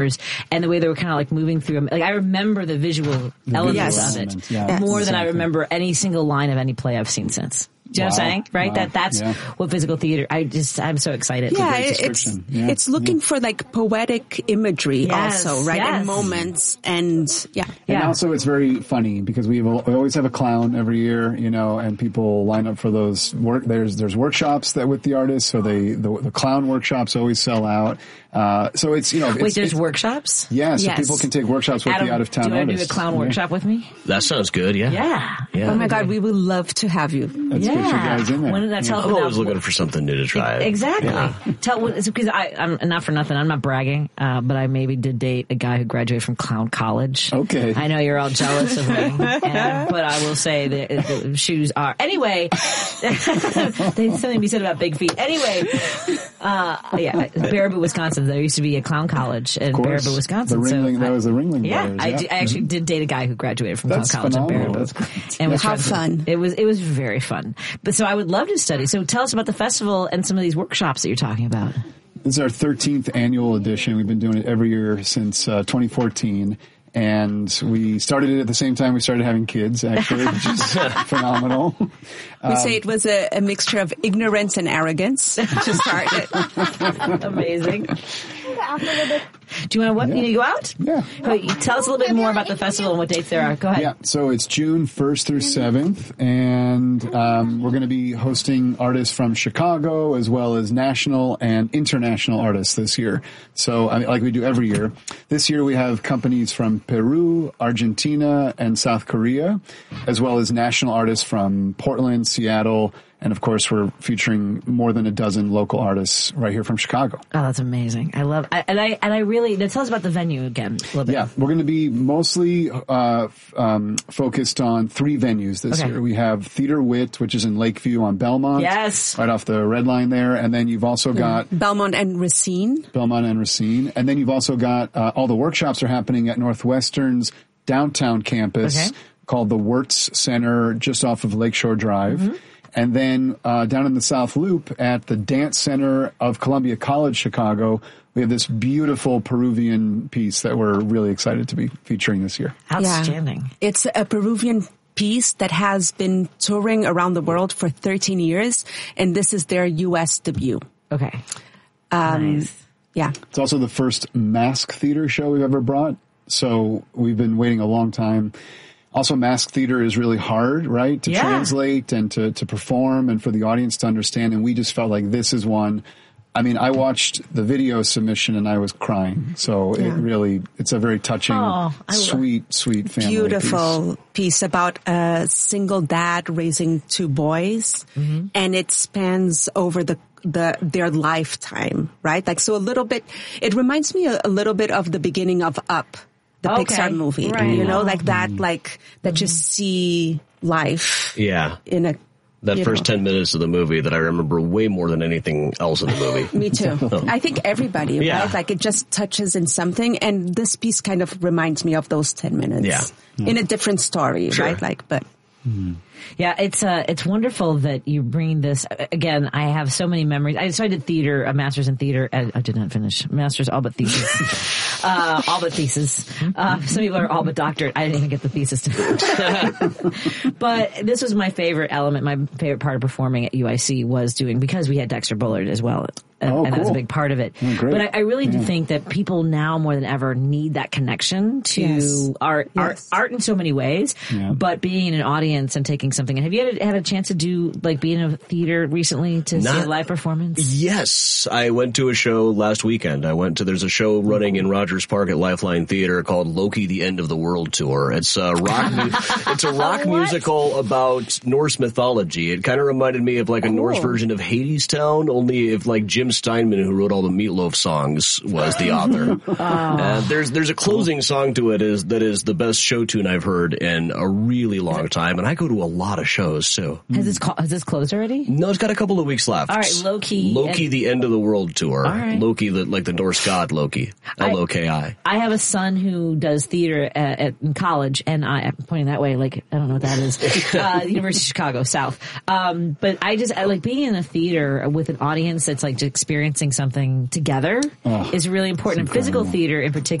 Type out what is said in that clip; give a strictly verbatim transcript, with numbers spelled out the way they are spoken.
and the way they were kind of like moving through them. Like, I remember the visual the elements yes. of it elements, yeah. more Yes. than I remember any single line of any play I've seen since. Do you know Wow. what I'm saying? Right? Wow. That that's Yeah. what physical theater. I just I'm so excited. Yeah, great it's description. Yeah. it's looking Yeah. for like poetic imagery Yes, also, right? yes. And moments and yeah. And Yeah. also, it's very funny because we, have, we always have a clown every year, you know, and people line up for those work. There's there's workshops that with the artists, so they the, the clown workshops always sell out. Uh, so it's you know, Wait, it's, there's it's, workshops? yeah, so Yes. people can take workshops with Adam, the out of town do you want to do artists. a clown Yeah. workshop with me? That sounds good, yeah. Yeah. Yeah. Oh my God, we would love to have you. Let's yeah. get you guys in there. When did I tell I'm them always now- looking for something new to try. Exactly. Yeah. Tell it's because I, I'm not for nothing. I'm not bragging, uh, but I maybe did date a guy who graduated from Clown College. Okay. I know you're all jealous of me, and, but I will say that the shoes are anyway. There's something to be said about big feet. Anyway, uh, yeah, Baraboo, Wisconsin. There used to be a Clown College in Of course. Baraboo, Wisconsin. The Ringling, so that I- was the Ringling Yeah, brothers. I, yeah. d- I actually did date a guy who graduated from That's Clown College in phenomenal. Baraboo. That's great. And was How friends with- fun. It was. It was very fun. But so I would love to study. So tell us about the festival and some of these workshops that you're talking about. This is our thirteenth annual edition. We've been doing it every year since uh, twenty fourteen. And we started it at the same time we started having kids, actually, which is phenomenal. We say it was a, a mixture of ignorance and arrogance to start it. Amazing. Do you want to what? Yeah. You go out? Yeah. Oh, you tell us a little bit more about the festival and what dates there are. Go ahead. Yeah, so it's June first through seventh, and um, we're going to be hosting artists from Chicago as well as national and international artists this year. So, I mean, like we do every year. This year we have companies from Peru, Argentina, and South Korea, as well as national artists from Portland, Seattle, and of course we're featuring more than a dozen local artists right here from Chicago. Oh, that's amazing. I love, I, and I, and I really, now tell us about the venue again a little bit. Yeah, we're going to be mostly uh, f- um, focused on three venues this Okay. year. We have Theater Wit, which is in Lakeview on Belmont. Yes. Right off the red line there. And then you've also got Belmont and Racine. Belmont and Racine. And then you've also got uh, all the workshops are happening at Northwestern's downtown campus Okay. called the Wirtz Center just off of Lakeshore Drive. Mm-hmm. And then uh, down in the South Loop at the Dance Center of Columbia College, Chicago, we have this beautiful Peruvian piece that we're really excited to be featuring this year. Outstanding. Yeah. It's a Peruvian piece that has been touring around the world for thirteen years, and this is their U S debut. Okay. Um, Nice. Yeah. It's also the first mask theater show we've ever brought, so we've been waiting a long time. Also, mask theater is really hard, right, to Yeah. translate and to, to perform and for the audience to understand, and we just felt like this is one. I mean, I watched the video submission and I was crying, so it Yeah. really, it's a very touching, Oh, I love- sweet, sweet family Beautiful piece. piece about a single dad raising two boys, Mm-hmm. and it spans over the the their lifetime, right? Like, so a little bit, it reminds me a, a little bit of the beginning of Up, the Okay. Pixar movie, Right. you know, like that, like that you see life Yeah. in a, That you first know. ten minutes of the movie that I remember way more than anything else in the movie. Me too. I think everybody, Yeah. right? Like it just touches in something, and this piece kind of reminds me of those ten minutes. Yeah. In a different story, Sure. right? Like, but Yeah, it's uh, it's wonderful that you bring this. Again, I have so many memories. I so I did theater, a master's in theater. I, I did not finish master's, all but thesis, uh, all but thesis. Uh, some people are all but doctorate. I didn't even get the thesis to finish. But this was my favorite element. My favorite part of performing at U I C was doing, because we had Dexter Bullard as well. And, Oh, and that was a cool. big part of it. Oh, great. But I, I really do Yeah. think that people now more than ever need that connection to Yes. art, art, Yes. art in so many ways. Yeah. But being in an audience and taking something. Have you had a, had a chance to do, like, be in a theater recently to see Not- a live performance? Yes, I went to a show last weekend. I went to, there's a show running in Rogers Park at Lifeline Theater called Loki, the End of the World Tour. It's a rock, mu- it's a rock What? musical about Norse mythology. It kind of reminded me of like a Norse version of Hadestown, only if like Jim Steinman, who wrote all the Meatloaf songs, was the author. Uh, there's, there's a closing song to it is, that is the best show tune I've heard in a really long time. And I go to a lot of shows too. Has this co- has this closed already? No, it's got a couple of weeks left. All right, Loki Loki, and- the End of the World Tour. All right. Loki, the, like the Norse god Loki. L O K I. I have a son who does theater at, at in college, and I, I'm pointing that way, like, I don't know what that is. uh, University of Chicago, South. Um, but I just, I like being in a theater with an audience that's like just experiencing something together Oh, is really important. And physical theater in particular